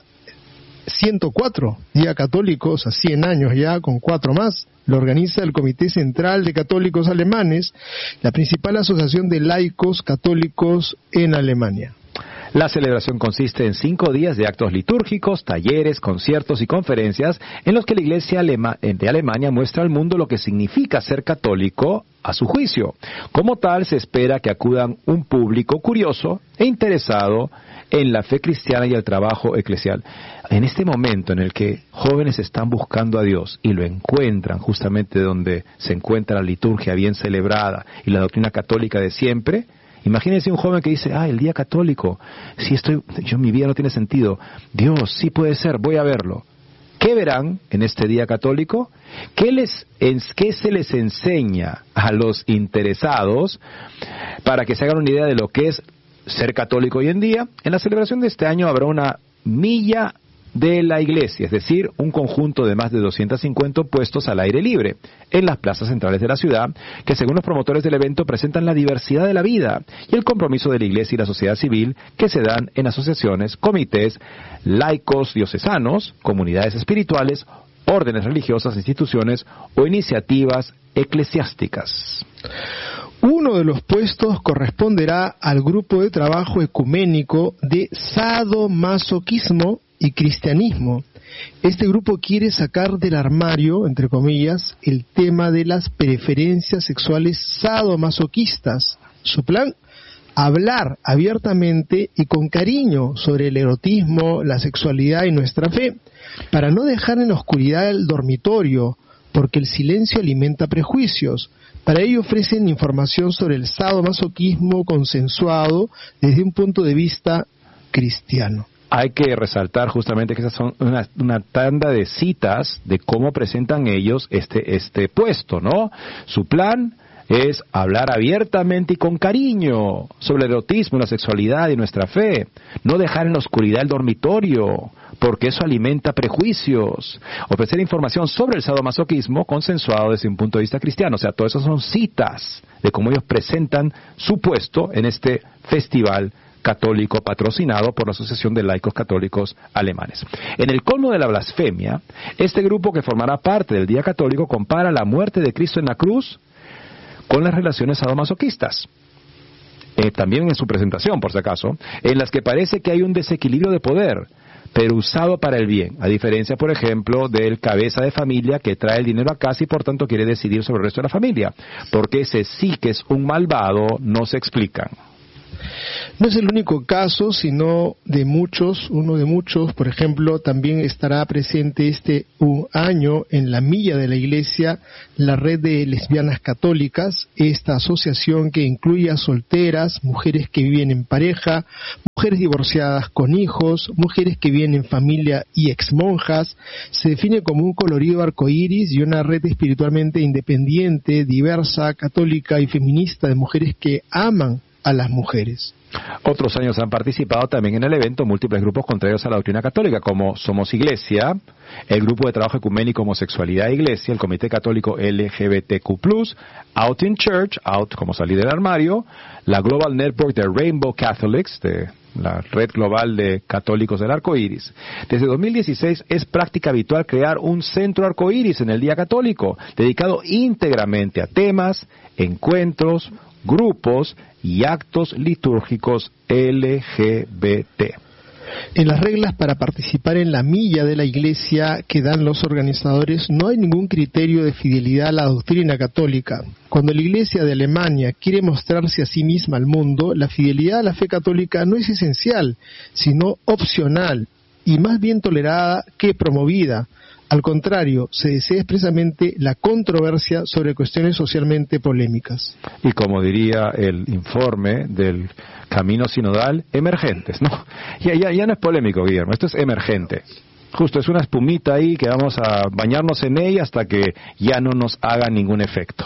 ciento cuatro Día Católico, o sea, cien años ya, con cuatro más. Lo organiza el Comité Central de Católicos Alemanes, la principal asociación de laicos católicos en Alemania. La celebración consiste en cinco días de actos litúrgicos, talleres, conciertos y conferencias en los que la Iglesia Alema- de Alemania muestra al mundo lo que significa ser católico a su juicio. Como tal, se espera que acudan un público curioso e interesado en la fe cristiana y el trabajo eclesial. En este momento en el que jóvenes están buscando a Dios y lo encuentran justamente donde se encuentra la liturgia bien celebrada y la doctrina católica de siempre, imagínense un joven que dice, ah, el día católico, si estoy, yo mi vida no tiene sentido, Dios, sí puede ser, voy a verlo. ¿Qué verán en este día católico? ¿Qué, les, ¿Qué se les enseña a los interesados para que se hagan una idea de lo que es ser católico hoy en día? En la celebración de este año habrá una milla de la iglesia, es decir, un conjunto de más de doscientos cincuenta puestos al aire libre en las plazas centrales de la ciudad, que según los promotores del evento presentan la diversidad de la vida y el compromiso de la iglesia y la sociedad civil que se dan en asociaciones, comités, laicos diocesanos, comunidades espirituales, órdenes religiosas, instituciones o iniciativas eclesiásticas. Uno de los puestos corresponderá al grupo de trabajo ecuménico de sadomasoquismo y cristianismo. Este grupo quiere sacar del armario, entre comillas, el tema de las preferencias sexuales sadomasoquistas. Su plan, hablar abiertamente y con cariño sobre el erotismo, la sexualidad y nuestra fe, para no dejar en la oscuridad el dormitorio, porque el silencio alimenta prejuicios. Para ello ofrecen información sobre el sadomasoquismo consensuado desde un punto de vista cristiano. Hay que resaltar justamente que esas son una, una tanda de citas de cómo presentan ellos este, este puesto, ¿no? Su plan es hablar abiertamente y con cariño sobre el erotismo, la sexualidad y nuestra fe. No dejar en la oscuridad el dormitorio, porque eso alimenta prejuicios. Ofrecer información sobre el sadomasoquismo consensuado desde un punto de vista cristiano. O sea, todas esas son citas de cómo ellos presentan su puesto en este festival católico patrocinado por la Asociación de Laicos Católicos Alemanes. En el colmo de la blasfemia, este grupo que formará parte del Día Católico compara la muerte de Cristo en la cruz con las relaciones sadomasoquistas. Eh, también en su presentación, por si acaso, en las que parece que hay un desequilibrio de poder, pero usado para el bien, a diferencia, por ejemplo, del cabeza de familia que trae el dinero a casa y por tanto quiere decidir sobre el resto de la familia, porque ese sí que es un malvado, no se explican. No es el único caso, sino de muchos, uno de muchos. Por ejemplo, también estará presente este un año en la milla de la iglesia la red de lesbianas católicas, esta asociación que incluye a solteras, mujeres que viven en pareja, mujeres divorciadas con hijos, mujeres que viven en familia y exmonjas. Se define como un colorido arcoíris y una red espiritualmente independiente, diversa, católica y feminista de mujeres que aman a las mujeres. Otros años han participado también en el evento múltiples grupos contrarios a la doctrina católica, como Somos Iglesia, el Grupo de Trabajo Ecuménico Homosexualidad e Iglesia, el Comité Católico L G B T Q plus, Out in Church, Out como salir del armario, la Global Network de Rainbow Catholics, de la red global de católicos del arco iris. Desde dos mil dieciséis es práctica habitual crear un centro arco iris en el Día Católico, dedicado íntegramente a temas, encuentros, grupos y actos litúrgicos L G B T. En las reglas para participar en la milla de la Iglesia que dan los organizadores no hay ningún criterio de fidelidad a la doctrina católica. Cuando la Iglesia de Alemania quiere mostrarse a sí misma al mundo, la fidelidad a la fe católica no es esencial, sino opcional y más bien tolerada que promovida. Al contrario, se desea expresamente la controversia sobre cuestiones socialmente polémicas. Y como diría el informe del Camino Sinodal, emergentes, ¿no? Ya, ya, ya no es polémico, Guillermo, esto es emergente. Justo, es una espumita ahí que vamos a bañarnos en ella hasta que ya no nos haga ningún efecto.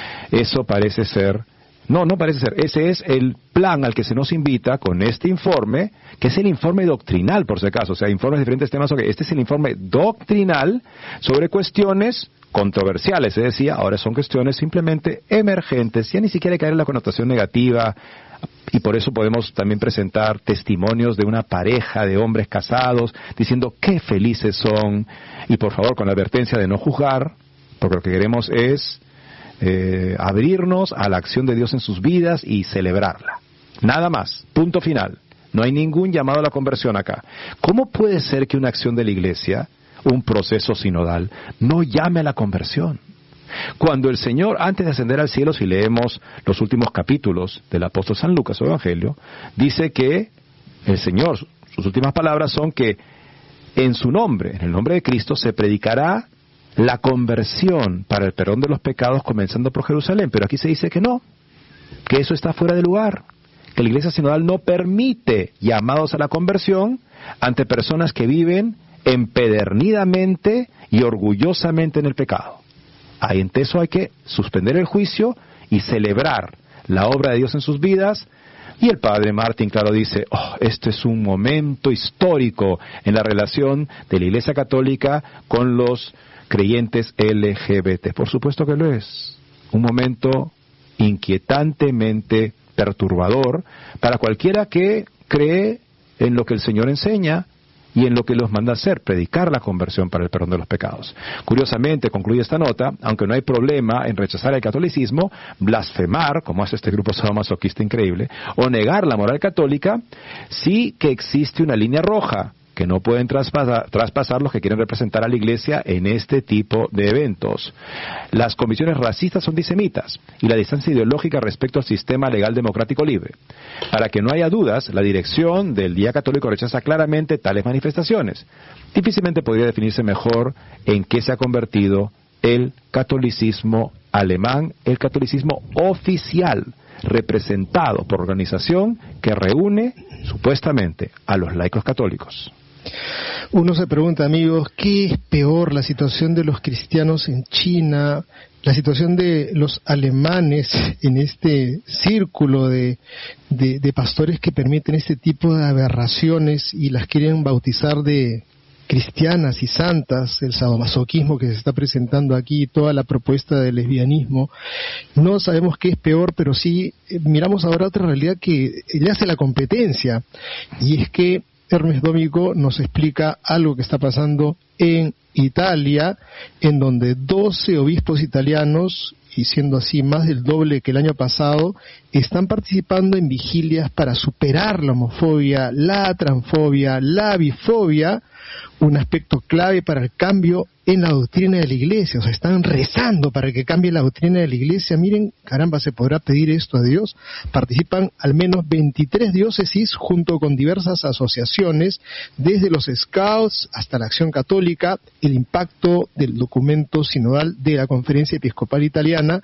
Eso parece ser... No, no parece ser. Ese es el plan al que se nos invita con este informe, que es el informe doctrinal, por si acaso. O sea, informes de diferentes temas. Okay. Este es el informe doctrinal sobre cuestiones controversiales. Se decía, ahora son cuestiones simplemente emergentes. Ya ni siquiera hay que caer en la connotación negativa. Y por eso podemos también presentar testimonios de una pareja de hombres casados diciendo qué felices son. Y por favor, con la advertencia de no juzgar, porque lo que queremos es... Eh, abrirnos a la acción de Dios en sus vidas y celebrarla. Nada más, punto final. No hay ningún llamado a la conversión acá. ¿Cómo puede ser que una acción de la Iglesia, un proceso sinodal, no llame a la conversión? Cuando el Señor, antes de ascender al cielo, si leemos los últimos capítulos del apóstol San Lucas, su Evangelio, dice que el Señor, sus últimas palabras son que en su nombre, en el nombre de Cristo, se predicará la conversión para el perdón de los pecados comenzando por Jerusalén, pero aquí se dice que no, que eso está fuera de lugar, que la Iglesia Sinodal no permite llamados a la conversión ante personas que viven empedernidamente y orgullosamente en el pecado. Ahí en eso hay que suspender el juicio y celebrar la obra de Dios en sus vidas. Y el padre Martin, claro, dice, oh, este es un momento histórico en la relación de la Iglesia Católica con los creyentes L G B T. Por supuesto que lo es. Un momento inquietantemente perturbador para cualquiera que cree en lo que el Señor enseña y en lo que los manda a hacer, predicar la conversión para el perdón de los pecados. Curiosamente, concluye esta nota, aunque no hay problema en rechazar el catolicismo, blasfemar, como hace este grupo sadomasoquista increíble, o negar la moral católica, sí que existe una línea roja que no pueden traspasar, traspasar los que quieren representar a la Iglesia en este tipo de eventos. Las convicciones racistas son disemitas y la distancia ideológica respecto al sistema legal democrático libre. Para que no haya dudas, la dirección del Día Católico rechaza claramente tales manifestaciones. Difícilmente podría definirse mejor en qué se ha convertido el catolicismo alemán, el catolicismo oficial, representado por organización que reúne supuestamente a los laicos católicos. Uno se pregunta, amigos, ¿qué es peor, la situación de los cristianos en China, la situación de los alemanes en este círculo de, de, de pastores que permiten este tipo de aberraciones y las quieren bautizar de cristianas y santas, el sadomasoquismo que se está presentando aquí, toda la propuesta del lesbianismo? No sabemos qué es peor, pero sí eh, miramos ahora otra realidad que le hace la competencia, y es que Hermes Dómico nos explica algo que está pasando en Italia, en donde doce obispos italianos, y siendo así más del doble que el año pasado, están participando en vigilias para superar la homofobia, la transfobia, la bifobia, un aspecto clave para el cambio en la doctrina de la Iglesia. O sea, están rezando para que cambie la doctrina de la Iglesia. Miren, caramba, ¿se podrá pedir esto a Dios? Participan al menos veintitrés diócesis junto con diversas asociaciones, desde los Scouts hasta la Acción Católica, el impacto del documento sinodal de la Conferencia Episcopal Italiana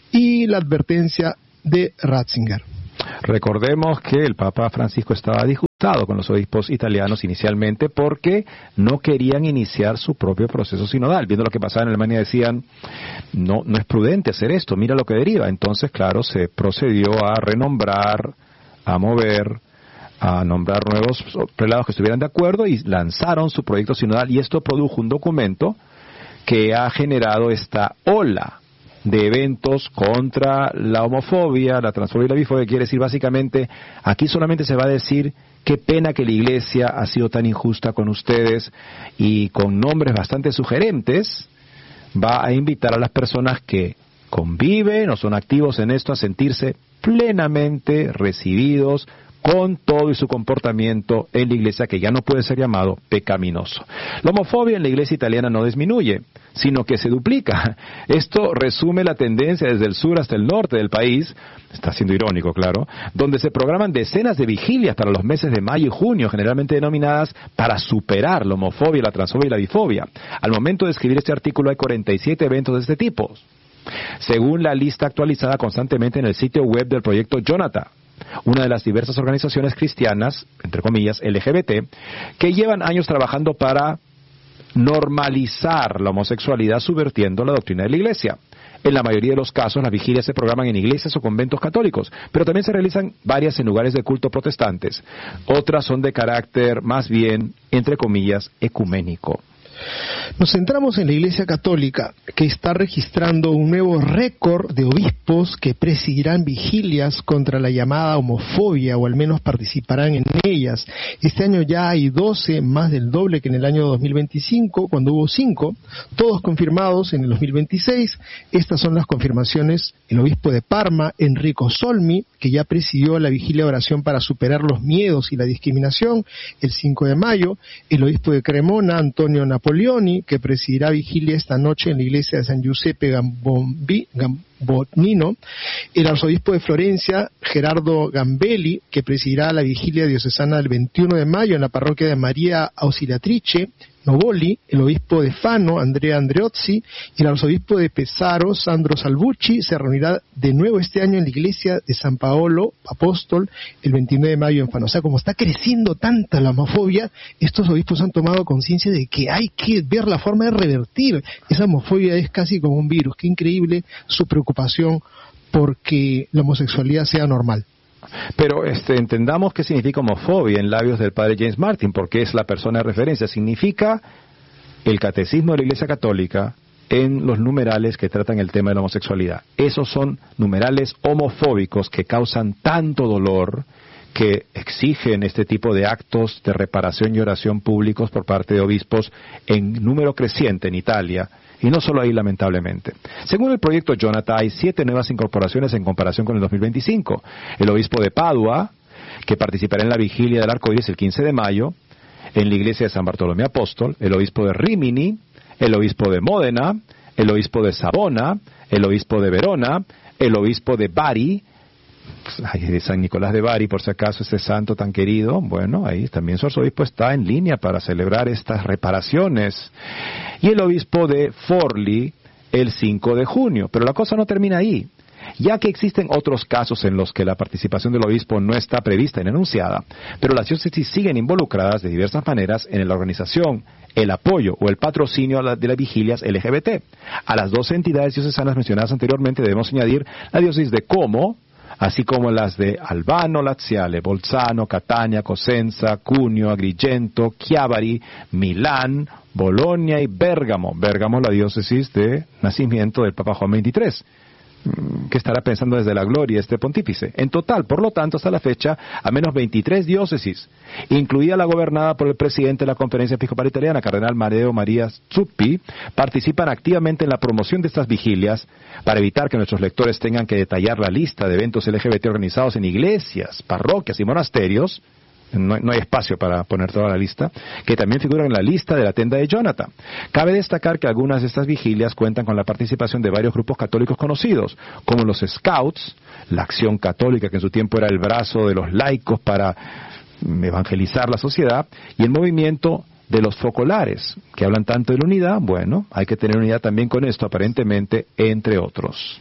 y la advertencia de Ratzinger. Recordemos que el Papa Francisco estaba discutiendo disgustado con los obispos italianos inicialmente porque no querían iniciar su propio proceso sinodal. Viendo lo que pasaba en Alemania decían, no, no es prudente hacer esto, mira lo que deriva. Entonces, claro, se procedió a renombrar, a mover, a nombrar nuevos prelados que estuvieran de acuerdo y lanzaron su proyecto sinodal, y esto produjo un documento que ha generado esta ola de eventos contra la homofobia, la transfobia y la bifobia. Quiere decir básicamente, aquí solamente se va a decir qué pena que la Iglesia ha sido tan injusta con ustedes, y con nombres bastante sugerentes va a invitar a las personas que conviven o son activos en esto a sentirse plenamente recibidos con todo y su comportamiento en la Iglesia, que ya no puede ser llamado pecaminoso. La homofobia en la Iglesia italiana no disminuye, sino que se duplica. Esto resume la tendencia desde el sur hasta el norte del país, está siendo irónico, claro, donde se programan decenas de vigilias para los meses de mayo y junio, generalmente denominadas para superar la homofobia, la transfobia y la bifobia. Al momento de escribir este artículo hay cuarenta y siete eventos de este tipo, según la lista actualizada constantemente en el sitio web del proyecto Jonathan, una de las diversas organizaciones cristianas, entre comillas, L G B T, que llevan años trabajando para normalizar la homosexualidad subvirtiendo la doctrina de la Iglesia. En la mayoría de los casos, las vigilias se programan en iglesias o conventos católicos, pero también se realizan varias en lugares de culto protestantes. Otras son de carácter más bien, entre comillas, ecuménico. Nos centramos en la Iglesia Católica, que está registrando un nuevo récord de obispos que presidirán vigilias contra la llamada homofobia, o al menos participarán en ellas. Este año ya hay doce, más del doble que en el año dos mil veinticinco, cuando hubo cinco, todos confirmados en el dos mil veintiséis. Estas son las confirmaciones: el obispo de Parma, Enrico Solmi, que ya presidió la vigilia de oración para superar los miedos y la discriminación el cinco de mayo, el obispo de Cremona, Antonio Napoleoni, que presidirá vigilia esta noche en la iglesia de San Giuseppe Gambombi, Gambonino, el arzobispo de Florencia, Gerardo Gambelli, que presidirá la vigilia diocesana del veintiuno de mayo en la parroquia de María Auxiliatrice Novoli, el obispo de Fano, Andrea Andreozzi, y el arzobispo de Pesaro, Sandro Salvucci, se reunirá de nuevo este año en la iglesia de San Paolo Apóstol el veintinueve de mayo en Fano. O sea, como está creciendo tanta la homofobia, estos obispos han tomado conciencia de que hay que ver la forma de revertir esa homofobia. Es casi como un virus. Qué increíble su preocupación porque la homosexualidad sea normal. Pero este, entendamos qué significa homofobia en labios del padre James Martin, porque es la persona de referencia. Significa el catecismo de la Iglesia Católica en los numerales que tratan el tema de la homosexualidad. Esos son numerales homofóbicos que causan tanto dolor, que exigen este tipo de actos de reparación y oración públicos por parte de obispos en número creciente en Italia. Y no solo ahí, lamentablemente. Según el proyecto Jonathan, hay siete nuevas incorporaciones en comparación con el dos mil veinticinco. El obispo de Padua, que participará en la vigilia del Arco Iris el quince de mayo, en la iglesia de San Bartolomé Apóstol, el obispo de Rimini, el obispo de Módena, el obispo de Savona, el obispo de Verona, el obispo de Bari, de San Nicolás de Bari, por si acaso, ese santo tan querido. Bueno, ahí también su arzobispo está en línea para celebrar estas reparaciones. Y el obispo de Forlì el cinco de junio. Pero la cosa no termina ahí, ya que existen otros casos en los que la participación del obispo no está prevista ni anunciada, pero las diócesis siguen involucradas de diversas maneras en la organización, el apoyo o el patrocinio de las vigilias L G B T. A las dos entidades diocesanas mencionadas anteriormente debemos añadir la diócesis de Como, así como las de Albano, Laziale, Bolzano, Catania, Cosenza, Cuneo, Agrigento, Chiavari, Milán, Bolonia y Bérgamo. Bérgamo, la diócesis de nacimiento del Papa Juan veintitrés, que estará pensando desde la gloria este pontífice. En total, por lo tanto, hasta la fecha, a menos veintitrés diócesis, incluida la gobernada por el presidente de la Conferencia Episcopal Italiana, Cardenal Mario María Zuppi, participan activamente en la promoción de estas vigilias para evitar que nuestros lectores tengan que detallar la lista de eventos L G B T organizados en iglesias, parroquias y monasterios. No, no hay espacio para poner toda la lista, que también figuran en la lista de la tenda de Jonathan. Cabe destacar que algunas de estas vigilias cuentan con la participación de varios grupos católicos conocidos, como los Scouts, la Acción Católica, que en su tiempo era el brazo de los laicos para evangelizar la sociedad, y el movimiento de los focolares, que hablan tanto de la unidad. Bueno, hay que tener unidad también con esto, aparentemente, entre otros.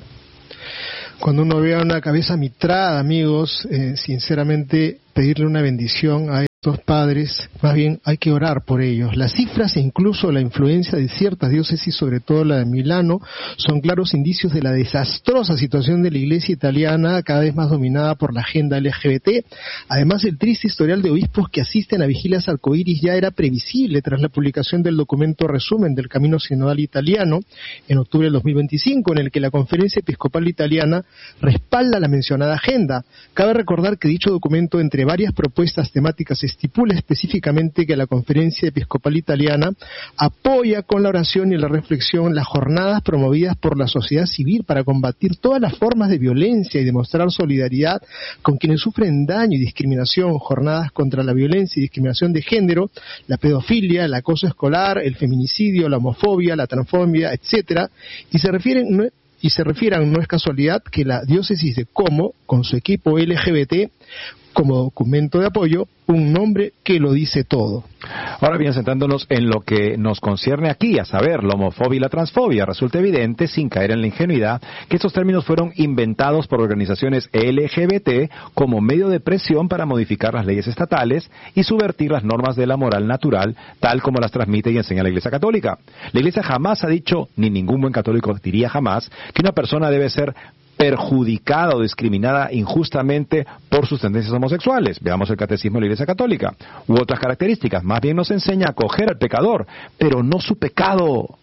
Cuando uno vea una cabeza mitrada, amigos, eh, sinceramente pedirle una bendición a estos padres, más bien hay que orar por ellos. Las cifras e incluso la influencia de ciertas diócesis, sobre todo la de Milano, son claros indicios de la desastrosa situación de la Iglesia italiana, cada vez más dominada por la agenda L G B T. Además, el triste historial de obispos que asisten a vigilias arcoíris ya era previsible tras la publicación del documento resumen del Camino Sinodal Italiano en octubre del dos mil veinticinco, en el que la Conferencia Episcopal Italiana respalda la mencionada agenda. Cabe recordar que dicho documento, entre varias propuestas temáticas, estipula específicamente que la Conferencia Episcopal Italiana apoya con la oración y la reflexión las jornadas promovidas por la sociedad civil para combatir todas las formas de violencia y demostrar solidaridad con quienes sufren daño y discriminación, jornadas contra la violencia y discriminación de género, la pedofilia, el acoso escolar, el feminicidio, la homofobia, la transfobia, etcétera, y se refieren y se refieran, no es casualidad, que la diócesis de Como, con su equipo L G B T, como documento de apoyo, un nombre que lo dice todo. Ahora bien, centrándonos en lo que nos concierne aquí, a saber, la homofobia y la transfobia, resulta evidente, sin caer en la ingenuidad, que estos términos fueron inventados por organizaciones L G B T como medio de presión para modificar las leyes estatales y subvertir las normas de la moral natural, tal como las transmite y enseña la Iglesia Católica. La Iglesia jamás ha dicho, ni ningún buen católico diría jamás, que una persona debe ser perjudicada o discriminada injustamente por sus tendencias homosexuales. Veamos el Catecismo de la Iglesia Católica. U otras características. Más bien nos enseña a acoger al pecador, pero no su pecado.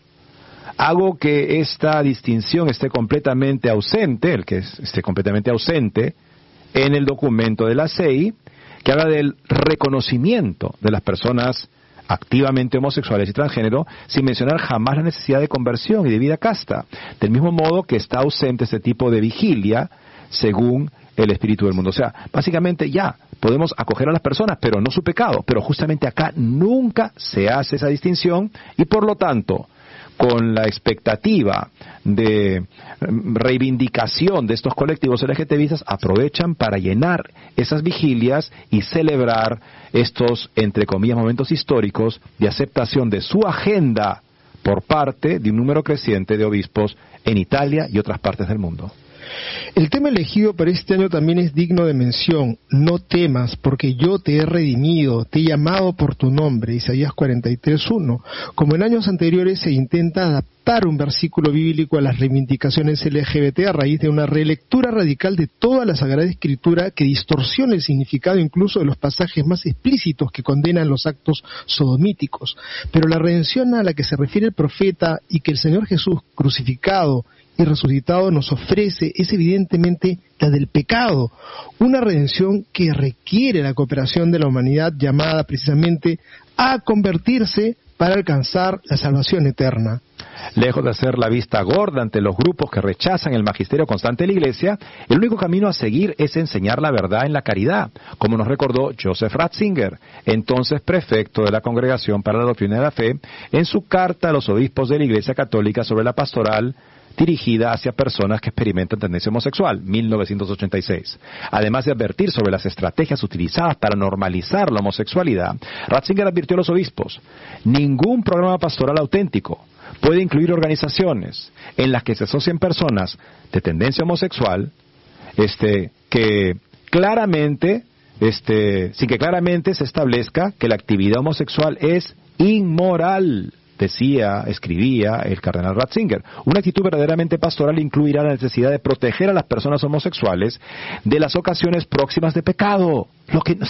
Hago que esta distinción esté completamente ausente, el que esté completamente ausente, en el documento de la C E I, que habla del reconocimiento de las personas activamente homosexuales y transgénero, sin mencionar jamás la necesidad de conversión y de vida casta, del mismo modo que está ausente este tipo de vigilia según el espíritu del mundo. O sea, básicamente ya podemos acoger a las personas, pero no su pecado, pero justamente acá nunca se hace esa distinción y por lo tanto, con la expectativa de reivindicación de estos colectivos LGTBistas, aprovechan para llenar esas vigilias y celebrar estos, entre comillas, momentos históricos de aceptación de su agenda por parte de un número creciente de obispos en Italia y otras partes del mundo. El tema elegido para este año también es digno de mención. No temas, porque yo te he redimido, te he llamado por tu nombre, Isaías cuarenta y tres uno. Como en años anteriores se intenta adaptar un versículo bíblico a las reivindicaciones L G B T a raíz de una relectura radical de toda la Sagrada Escritura que distorsiona el significado incluso de los pasajes más explícitos que condenan los actos sodomíticos. Pero la redención a la que se refiere el profeta y que el Señor Jesús crucificado y resucitado nos ofrece es evidentemente la del pecado, una redención que requiere la cooperación de la humanidad llamada precisamente a convertirse para alcanzar la salvación eterna. Lejos de hacer la vista gorda ante los grupos que rechazan el magisterio constante de la Iglesia, el único camino a seguir es enseñar la verdad en la caridad, como nos recordó Joseph Ratzinger, entonces prefecto de la Congregación para la Doctrina de la Fe, en su carta a los obispos de la Iglesia Católica sobre la pastoral dirigida hacia personas que experimentan tendencia homosexual, mil novecientos ochenta y seis. Además de advertir sobre las estrategias utilizadas para normalizar la homosexualidad, Ratzinger advirtió a los obispos: ningún programa pastoral auténtico puede incluir organizaciones en las que se asocien personas de tendencia homosexual, este, que claramente, este, sin que claramente se establezca que la actividad homosexual es inmoral. Decía, escribía el cardenal Ratzinger. Una actitud verdaderamente pastoral incluirá la necesidad de proteger a las personas homosexuales de las ocasiones próximas de pecado. Lo que,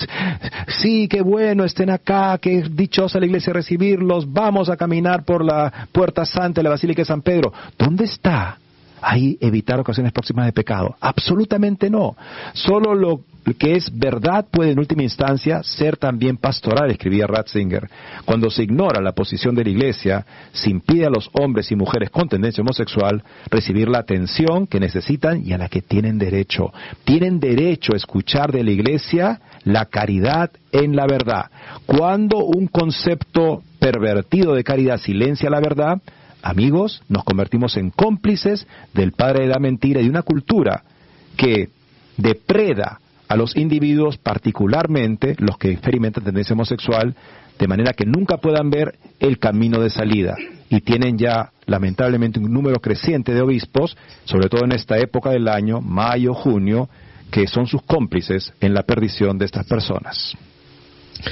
sí, qué bueno, estén acá, qué dichosa la Iglesia recibirlos, vamos a caminar por la Puerta Santa de la Basílica de San Pedro. ¿Dónde está ahí evitar ocasiones próximas de pecado? Absolutamente no. Solo lo que es verdad puede en última instancia ser también pastoral, escribía Ratzinger. Cuando se ignora la posición de la Iglesia, se impide a los hombres y mujeres con tendencia homosexual recibir la atención que necesitan y a la que tienen derecho. Tienen derecho a escuchar de la Iglesia la caridad en la verdad. Cuando un concepto pervertido de caridad silencia la verdad, amigos, nos convertimos en cómplices del padre de la mentira y de una cultura que depreda a los individuos, particularmente los que experimentan tendencia homosexual, de manera que nunca puedan ver el camino de salida. Y tienen ya, lamentablemente, un número creciente de obispos, sobre todo en esta época del año, mayo, junio, que son sus cómplices en la perdición de estas personas.